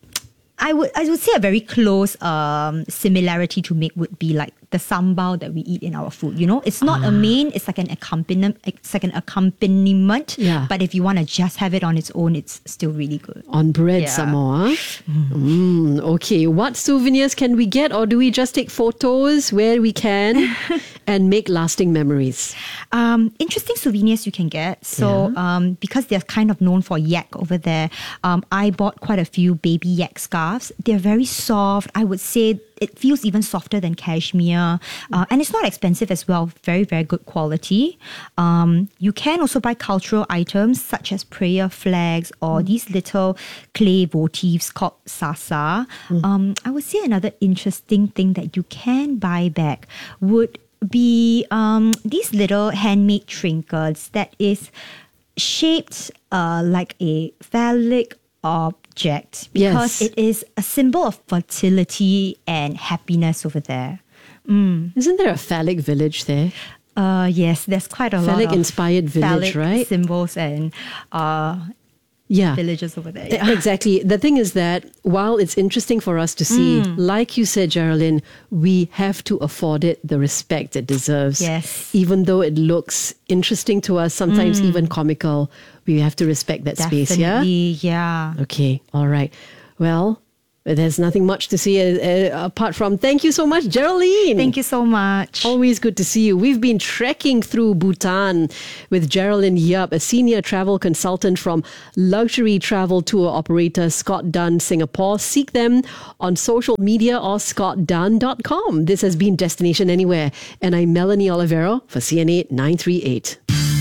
I would I would say a very close um, similarity to make would be like the sambal that we eat in our food. You know, it's not a main. It's like an accompaniment. It's like an accompaniment. Yeah. But if you want to just have it on its own, it's still really good. On bread Yeah. some more, huh? Mm, okay, what souvenirs can we get, or do we just take photos where we can and make lasting memories? Um, interesting souvenirs you can get. So um, because they're kind of known for yak over there, um, I bought quite a few baby yak scarves. They're very soft. I would say it feels even softer than cashmere. Uh, and it's not expensive as well. Very, very good quality. Um, you can also buy cultural items such as prayer flags or these little clay votives called sasa. Um, I would say another interesting thing that you can buy back would be um, these little handmade trinkets that is shaped uh, like a phallic object because Yes. it is a symbol of fertility and happiness over there. Mm. Isn't there a phallic village there? Uh, yes, there's quite a lot Phallic of inspired village, phallic right? symbols and uh, yeah. villages over there. E- Exactly. The thing is that while it's interesting for us to see, Mm. like you said, Geraldine, we have to afford it the respect it deserves. Yes. Even though it looks interesting to us, sometimes Mm. even comical, we have to respect that space, yeah? Definitely, yeah. Okay, all right. Well, there's nothing much to see uh, uh, apart from thank you so much, Geraldine. Thank you so much. Always good to see you. We've been trekking through Bhutan with Geraldine Yap, a senior travel consultant from luxury travel tour operator Scott Dunn Singapore. Seek them on social media or scott dunn dot com. This has been Destination Anywhere, and I'm Melanie Olivero for C N A nine three eight.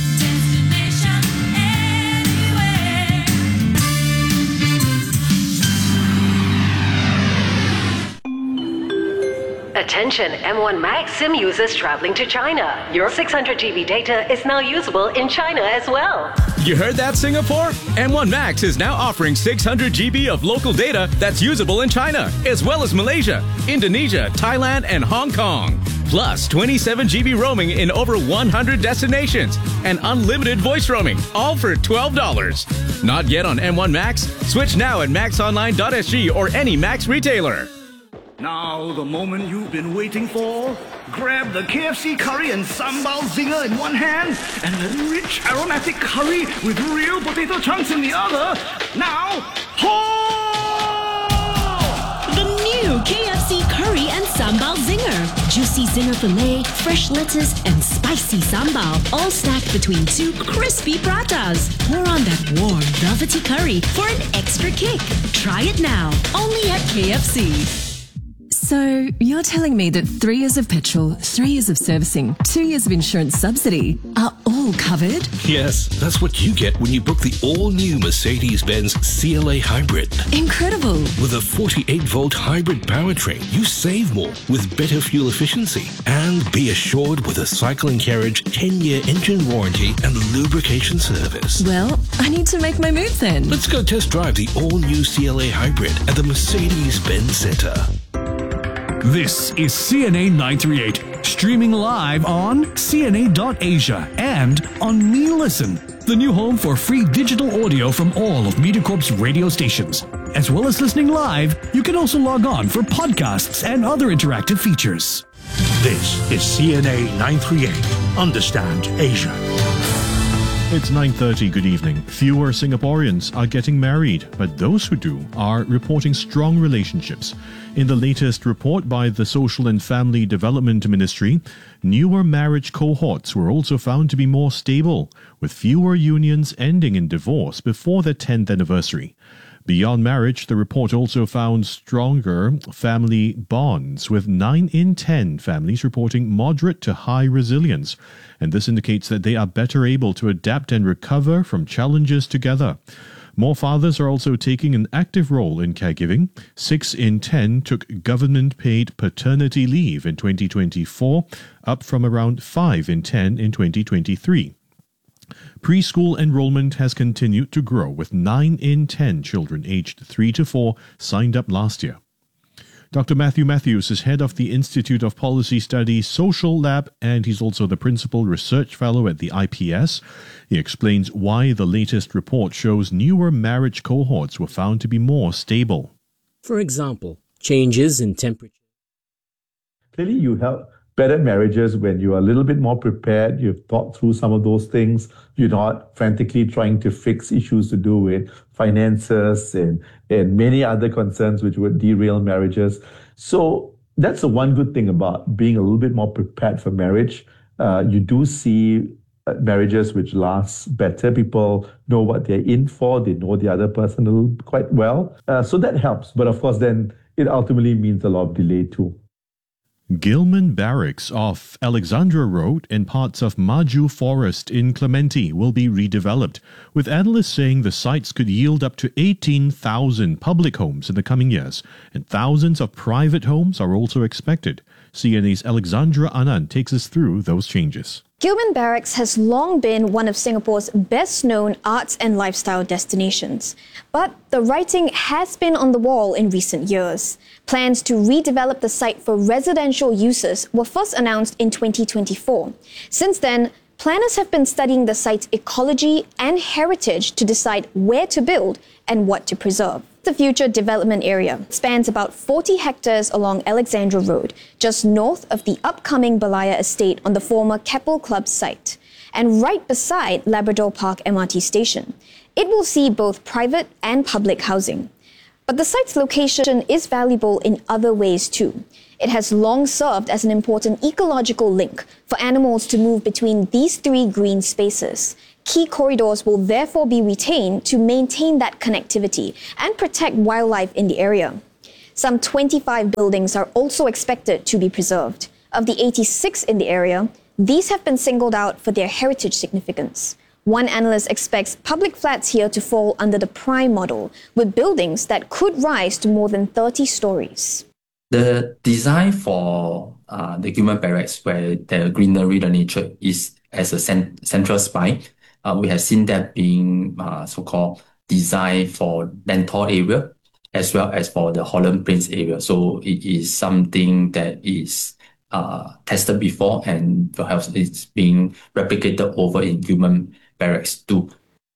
Attention M one Max SIM users traveling to China. Your six hundred gigabyte data is now usable in China as well. You heard that, Singapore? M one Max is now offering six hundred gigabytes of local data that's usable in China, as well as Malaysia, Indonesia, Thailand, and Hong Kong. Plus twenty-seven gigabytes roaming in over one hundred destinations and unlimited voice roaming, all for twelve dollars. Not yet on M one Max? Switch now at max online dot s g or any Max retailer. Now, the moment you've been waiting for. Grab the K F C curry and sambal zinger in one hand and the rich aromatic curry with real potato chunks in the other. Now, ho! The new K F C curry and sambal zinger. Juicy zinger filet, fresh lettuce, and spicy sambal, all stacked between two crispy pratas. Pour on that warm, velvety curry for an extra kick. Try it now, only at K F C. So, you're telling me that three years of petrol, three years of servicing, two years of insurance subsidy are all covered? Yes, that's what you get when you book the all-new Mercedes-Benz C L A Hybrid. Incredible! With a forty-eight volt hybrid powertrain, you save more with better fuel efficiency. And be assured with a cycle and carriage ten-year engine warranty and lubrication service. Well, I need to make my move then. Let's go test drive the all-new C L A Hybrid at the Mercedes-Benz Center. This is C N A nine three eight, streaming live on C N A dot Asia and on Me Listen, the new home for free digital audio from all of MediaCorp's radio stations. As well as listening live, you can also log on for podcasts and other interactive features. This is C N A nine three eight. Understand Asia. It's nine thirty, good evening. Fewer Singaporeans are getting married, but those who do are reporting strong relationships. In the latest report by the Social and Family Development Ministry, newer marriage cohorts were also found to be more stable, with fewer unions ending in divorce before their tenth anniversary. Beyond marriage, the report also found stronger family bonds, with nine in ten families reporting moderate to high resilience, and this indicates that they are better able to adapt and recover from challenges together. More fathers are also taking an active role in caregiving. Six in ten took government-paid paternity leave in twenty twenty-four, up from around five in ten in twenty twenty-three. Preschool enrollment has continued to grow, with nine in ten children aged three to four signed up last year. Doctor Matthew Matthews is head of the Institute of Policy Studies Social Lab, and he's also the principal research fellow at the I P S. He explains why the latest report shows newer marriage cohorts were found to be more stable. For example, changes in temperature. Clearly, you help better marriages when you are a little bit more prepared, you've thought through some of those things, you're not frantically trying to fix issues to do with finances and, and many other concerns which would derail marriages. So that's the one good thing about being a little bit more prepared for marriage. Uh, you do see uh, marriages which last better. People know what they're in for. They know the other person a little, quite well. Uh, so that helps. But of course, then it ultimately means a lot of delay too. Gilman Barracks off Alexandra Road and parts of Maju Forest in Clementi will be redeveloped, with analysts saying the sites could yield up to eighteen thousand public homes in the coming years, and thousands of private homes are also expected. C N A's Alexandra Anand takes us through those changes. Gilman Barracks has long been one of Singapore's best-known arts and lifestyle destinations. But the writing has been on the wall in recent years. Plans to redevelop the site for residential uses were first announced in twenty twenty-four. Since then, Planners have been studying the site's ecology and heritage to decide where to build and what to preserve. The future development area spans about forty hectares along Alexandra Road, just north of the upcoming Balaya estate on the former Keppel Club site, and right beside Labrador Park M R T station. It will see both private and public housing. But the site's location is valuable in other ways too. It has long served as an important ecological link for animals to move between these three green spaces. Key corridors will therefore be retained to maintain that connectivity and protect wildlife in the area. Some twenty-five buildings are also expected to be preserved. Of the eighty-six in the area, these have been singled out for their heritage significance. One analyst expects public flats here to fall under the prime model, with buildings that could rise to more than thirty stories. The design for uh, the Gillman Barracks, where the greenery, the nature is as a cent- central spine, uh, we have seen that being uh, so-called designed for Lentor area as well as for the Holland Plains area. So it is something that is uh, tested before and perhaps it's being replicated over in Gillman Barracks too.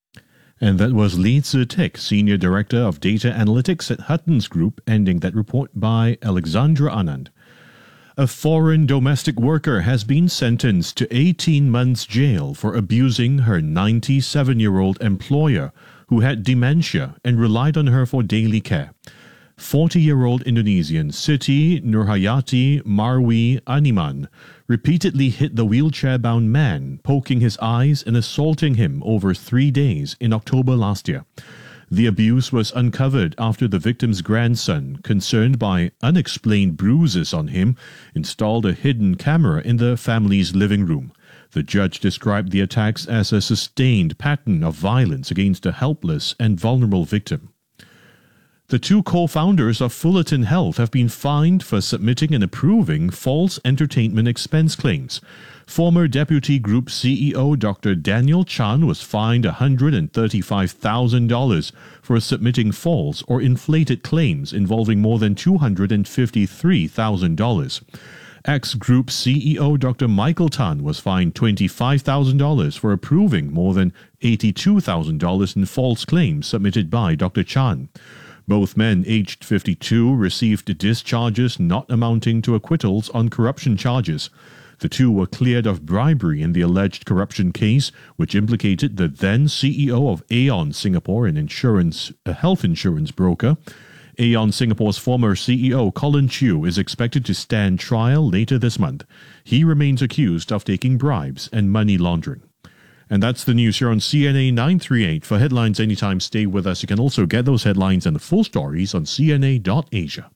And that was Lee Tzu-Tik, Senior Director of Data Analytics at Huttons Group, ending that report by Alexandra Anand. A foreign domestic worker has been sentenced to eighteen months jail for abusing her ninety-seven-year-old employer, who had dementia and relied on her for daily care. forty-year-old Indonesian Siti Nurhayati Marwi Animan repeatedly hit the wheelchair-bound man, poking his eyes and assaulting him over three days in October last year. The abuse was uncovered after the victim's grandson, concerned by unexplained bruises on him, installed a hidden camera in the family's living room. The judge described the attacks as a sustained pattern of violence against a helpless and vulnerable victim. The two co-founders of Fullerton Health have been fined for submitting and approving false entertainment expense claims. Former Deputy Group C E O Doctor Daniel Chan was fined one hundred thirty-five thousand dollars for submitting false or inflated claims involving more than two hundred fifty-three thousand dollars. Ex-Group C E O Doctor Michael Tan was fined twenty-five thousand dollars for approving more than eighty-two thousand dollars in false claims submitted by Doctor Chan. Both men, aged fifty-two, received discharges not amounting to acquittals on corruption charges. The two were cleared of bribery in the alleged corruption case, which implicated the then C E O of Aon Singapore, an insurance, a health insurance broker. Aon Singapore's former C E O Colin Chew is expected to stand trial later this month. He remains accused of taking bribes and money laundering. And that's the news here on C N A nine thirty-eight. For headlines anytime, stay with us. You can also get those headlines and the full stories on C N A dot asia.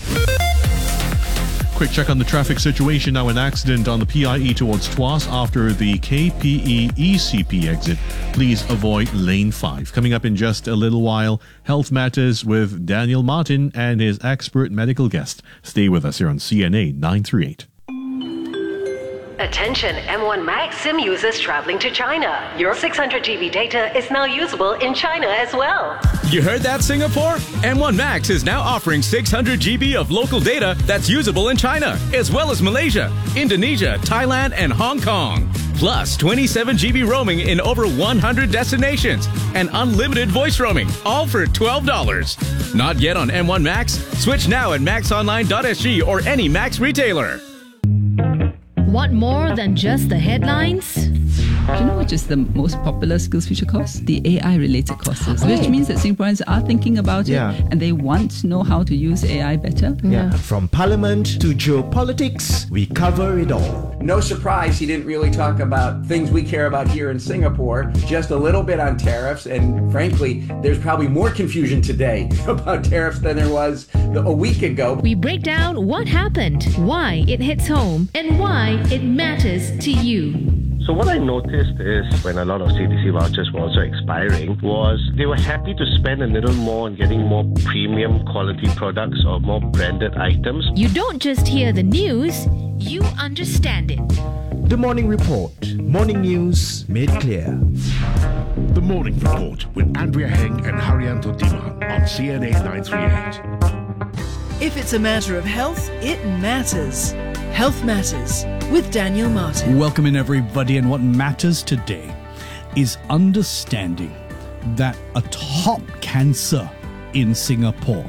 Quick check on the traffic situation. Now, an accident on the P I E towards Tuas after the K P E E C P exit. Please avoid lane five. Coming up in just a little while, Health Matters with Daniel Martin and his expert medical guest. Stay with us here on C N A nine thirty-eight. Attention M one Max SIM users traveling to China. Your six hundred gigabyte data is now usable in China as well. You heard that, Singapore? M one Max is now offering six hundred gigabytes of local data that's usable in China, as well as Malaysia, Indonesia, Thailand, and Hong Kong. Plus twenty-seven gigabyte roaming in over one hundred destinations and unlimited voice roaming, all for twelve dollars. Not yet on M one Max? Switch now at max online dot s g or any Max retailer. Want more than just the headlines? Do you know which is the most popular SkillsFuture course? The A I-related courses, oh. which means that Singaporeans are thinking about yeah. it and they want to know how to use A I better. Yeah. From parliament to geopolitics, we cover it all. No surprise he didn't really talk about things we care about here in Singapore, just a little bit on tariffs, and frankly, there's probably more confusion today about tariffs than there was a week ago. We break down what happened, why it hits home, and why it matters to you. So what I noticed is when a lot of C D C vouchers were also expiring was they were happy to spend a little more on getting more premium quality products or more branded items. You don't just hear the news, you understand it. The Morning Report. Morning news made clear. The Morning Report with Andrea Heng and Haryanto Diman on C N A nine thirty-eight. If it's a matter of health, it matters. Health Matters with Daniel Martin. Welcome in, everybody. And what matters today is understanding that a top cancer in Singapore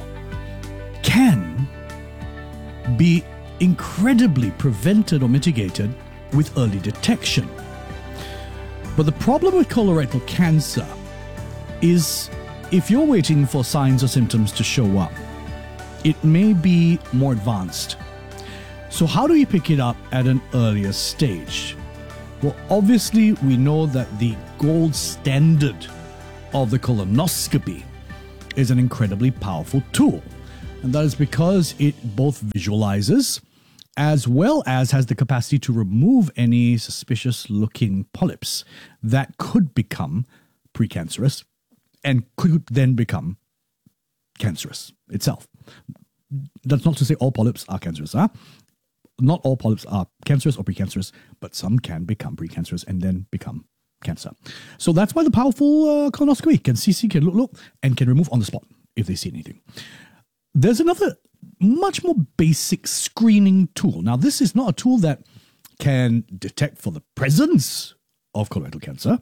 can be incredibly prevented or mitigated with early detection. But the problem with colorectal cancer is if you're waiting for signs or symptoms to show up, it may be more advanced. So how do you pick it up at an earlier stage? Well, obviously, we know that the gold standard of the colonoscopy is an incredibly powerful tool. And that is because it both visualizes as well as has the capacity to remove any suspicious-looking polyps that could become precancerous and could then become cancerous itself. That's not to say all polyps are cancerous, huh? Not all polyps are cancerous or precancerous, but some can become precancerous and then become cancer. So that's why the powerful uh, colonoscopy can see, see, can look, look, and can remove on the spot if they see anything. There's another much more basic screening tool. Now, this is not a tool that can detect for the presence of colorectal cancer,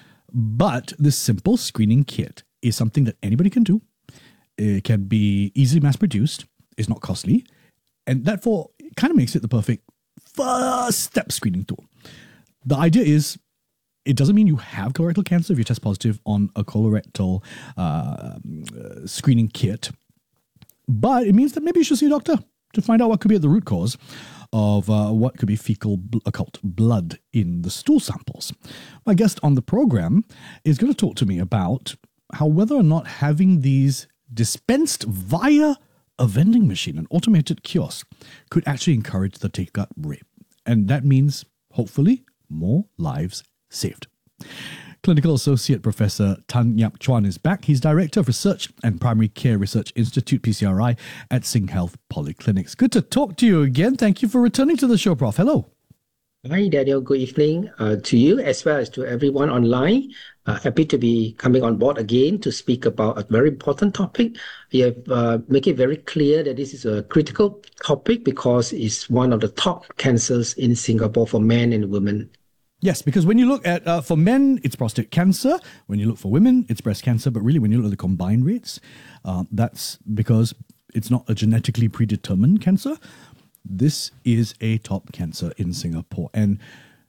but this simple screening kit is something that anybody can do. It can be easily mass-produced, it's not costly, and therefore it kind of makes it the perfect first step screening tool. The idea is, it doesn't mean you have colorectal cancer if you test positive on a colorectal uh, screening kit, but it means that maybe you should see a doctor to find out what could be at the root cause of uh, what could be fecal bl- occult blood in the stool samples. My guest on the program is going to talk to me about how whether or not having these dispensed via a vending machine, an automated kiosk, could actually encourage the take-up rate. And that means, hopefully, more lives saved. Clinical Associate Professor Tan Yap Chuan is back. He's Director of Research and Primary Care Research Institute, P C R I, at SingHealth Polyclinics. Good to talk to you again. Thank you for returning to the show, Professor Hello. Hi, Daniel. Good evening uh, to you as well as to everyone online. Uh, happy to be coming on board again to speak about a very important topic. We have uh, make it very clear that this is a critical topic because it's one of the top cancers in Singapore for men and women. Yes, because when you look at, uh, for men, it's prostate cancer. When you look for women, it's breast cancer. But really, when you look at the combined rates, uh, that's because it's not a genetically predetermined cancer. This is a top cancer in Singapore. And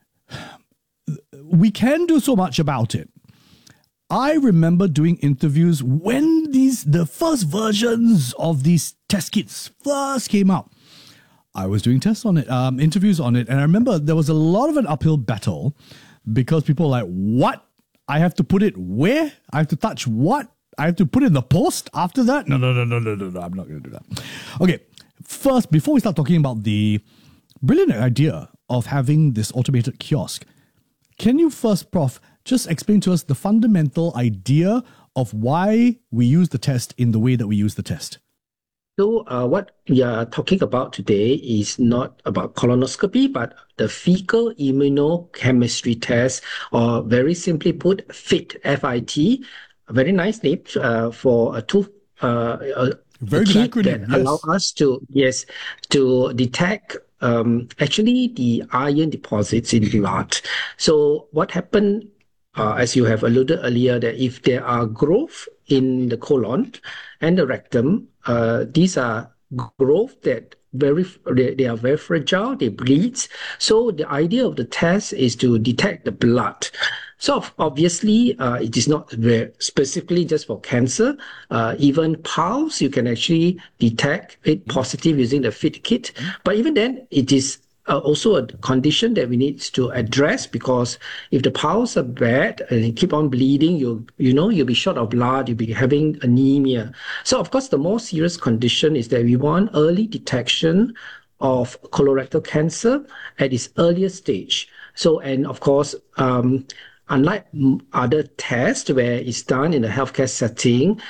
we can do so much about it. I remember doing interviews when these the first versions of these test kits first came out. I was doing tests on it, um, interviews on it, and I remember there was a lot of an uphill battle because people were like, what? I have to put it where? I have to touch what? I have to put it in the post after that? No, no, no, no, no, no, no, I'm not going to do that. Okay, first, before we start talking about the brilliant idea of having this automated kiosk, can you first, Prof, just explain to us the fundamental idea of why we use the test in the way that we use the test? So uh, what we are talking about today is not about colonoscopy, but the fecal immunochemistry test, or very simply put, FIT, F I T, a very nice name uh, for a tool, uh, a, very a good kit acronym, that yes. allow us to, yes, to detect um, actually the iron deposits in blood. So what happened, uh, as you have alluded earlier, that if there are growth in the colon and the rectum, uh, these are growth that very they, they are very fragile, they bleed. So the idea of the test is to detect the blood. So obviously, uh, it is not very specifically just for cancer. Uh, even piles, you can actually detect it positive using the FIT kit. But even then, it is uh, also a condition that we need to address, because if the piles are bad and they keep on bleeding, you you know you'll be short of blood, you'll be having anemia. So of course, the more serious condition is that we want early detection of colorectal cancer at its earliest stage. So, and of course, um, unlike other tests where it's done in a healthcare setting,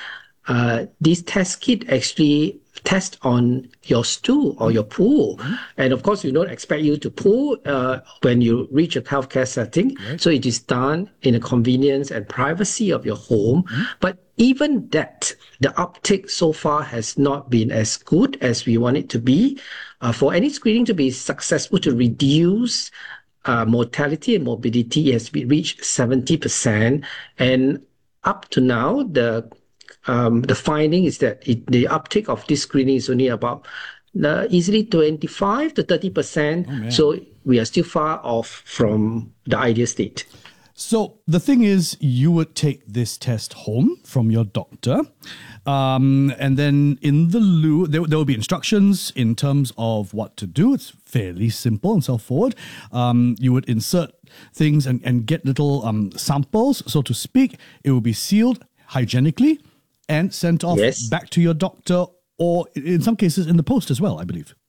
uh, this test kit actually test on your stool or your poo. Mm-hmm. And of course, we don't expect you to poo uh, when you reach a healthcare setting. Right. So it is done in the convenience and privacy of your home. Mm-hmm. But even that, the uptake so far has not been as good as we want it to be. Uh, for any screening to be successful to reduce uh, mortality and morbidity, it has to be reached seventy percent. And up to now, the Um, the finding is that it, the uptake of this screening is only about uh, easily twenty-five to thirty percent. Oh, so we are still far off from the ideal state. So the thing is, you would take this test home from your doctor, um, and then in the loo, there, there will be instructions in terms of what to do. It's fairly simple and self-forward. Um, you would insert things and, and get little um, samples, so to speak. It will be sealed hygienically and sent off yes. back to your doctor, or in some cases in the post as well, I believe.